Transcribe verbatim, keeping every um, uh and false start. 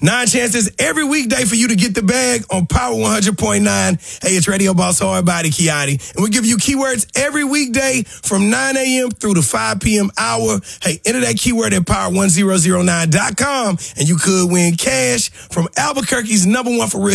Nine chances every weekday for you to get the bag on Power one hundred point nine. Hey, it's Radio Boss Hardbody Kiati. And we give you keywords every weekday from nine a.m. through the five p.m. hour. Hey, enter that keyword at power one thousand nine dot com and you could win cash from Albuquerque's number one for real